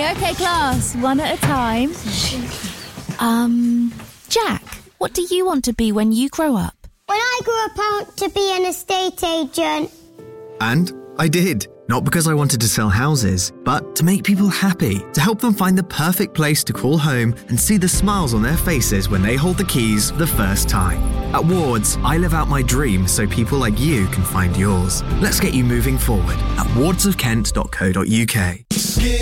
Okay, class. One at a time. Jack, what do you want to be when you grow up? When I grew up, I want to be an estate agent. And I did. Not because I wanted to sell houses, but to make people happy, to help them find the perfect place to call home and see the smiles on their faces when they hold the keys for the first time. At Wards, I live out my dream so people like you can find yours. Let's get you moving forward at wardsofkent.co.uk.